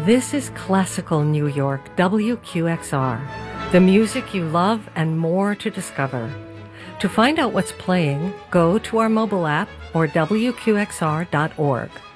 This is Classical New York, WQXR, the music you love and more to discover. To find out what's playing, go to our mobile app or WQXR.org.